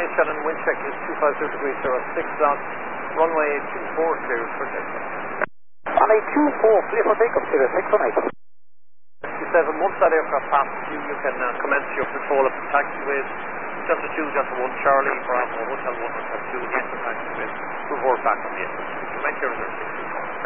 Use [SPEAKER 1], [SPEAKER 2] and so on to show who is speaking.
[SPEAKER 1] Shannon, wind check is 250 degrees 06 knots, runway 24 cleared for Delta.
[SPEAKER 2] On a 24, clear for takeoff, 618.
[SPEAKER 1] 67, once that aircraft passes you, you can commence your control of the taxiways. Delta 2, Delta 1, Charlie, Bravo, Hotel 1, Hotel 2, the enter taxiways, report back on the aircraft. Make your reservation.